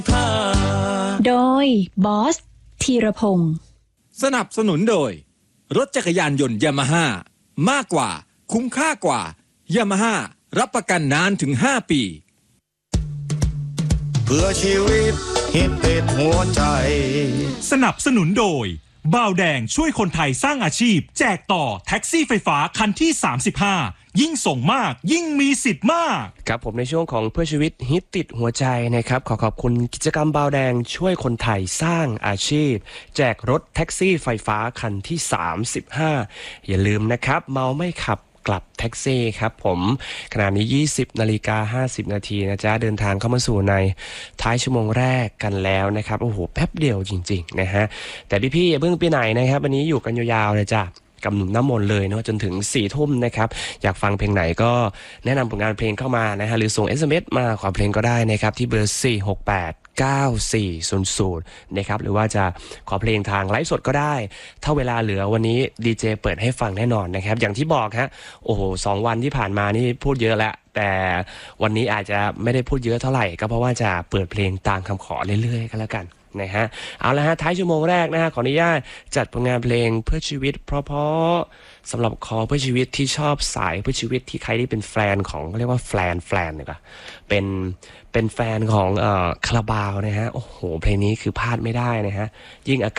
โดยบอสธีรพงศ์สนับสนุนโดยรถจักรยานยนต์ยามาฮ่ามากกว่าคุ้มค่ากว่ายามาฮ่ารับประกันนานถึง5 ปีเพื่อชีวิตฮิตติดหัวใจสนับสนุนโดยบ่าวแดงช่วยคนไทยสร้างอาชีพแจกต่อแท็กซี่ไฟฟ้าคันที่35ยิ่งส่งมากยิ่งมีสิทธิ์มากครับผมในช่วงของเพื่อชีวิตฮิตติดหัวใจนะครับขอบคุณกิจกรรมบ่าวแดงช่วยคนไทยสร้างอาชีพแจกรถแท็กซี่ไฟฟ้าคันที่35อย่าลืมนะครับเมาไม่ขับกลับแท็กซี่ครับผมขณะนี้ 20:50 นาทีนะจ๊ะเดินทางเข้ามาสู่ในท้ายชั่วโมงแรกกันแล้วนะครับโอ้โหแป๊บเดียวจริงๆนะฮะแต่พี่ๆอย่าเพิ่งไปไหนนะครับวันนี้อยู่กันยาวๆเลยจ้ะกับหนุ่มน้ำมนต์เลยเนาะจนถึง4 ทุ่มนะครับอยากฟังเพลงไหนก็แนะนำผลงานเพลงเข้ามานะฮะหรือส่ง SMS มาขอเพลงก็ได้นะครับที่เบอร์4689400นะครับหรือว่าจะขอเพลงทางไลฟ์สดก็ได้ถ้าเวลาเหลือวันนี้ดีเจเปิดให้ฟังแน่นอนนะครับอย่างที่บอกฮะโอ้โห2 วันที่ผ่านมานี่พูดเยอะแล้วแต่วันนี้อาจจะไม่ได้พูดเยอะเท่าไหร่ก็เพราะว่าจะเปิดเพลงตามคำขอเรื่อยๆกันแล้วกันนะฮะเอาละฮะท้ายชั่วโมงแรกนะฮะขออนุญาตจัดผลงานเพลงเพื่อชีวิตเพราะๆสำหรับคอเพื่อชีวิตที่ชอบสายเพื่อชีวิตที่ใครที่เป็นแฟนของเรียกว่าแฟนดีกว่าเป็นแฟนของคาราบาวนะฮะโอ้โหเพลงนี้คือพลาดไม่ได้นะฮะยิ่งอากาศ